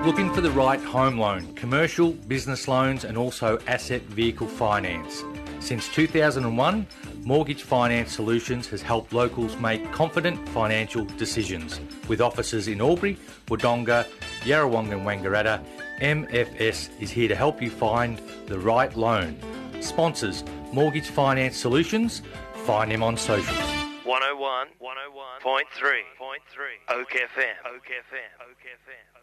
Looking for the right home loan, commercial, business loans and also asset vehicle finance. Since 2001, Mortgage Finance Solutions has helped locals make confident financial decisions. With offices in Albury, Wodonga, Yarrawonga and Wangaratta, MFS is here to help you find the right loan. Sponsors Mortgage Finance Solutions. Find him on socials. 101.3 Oak FM.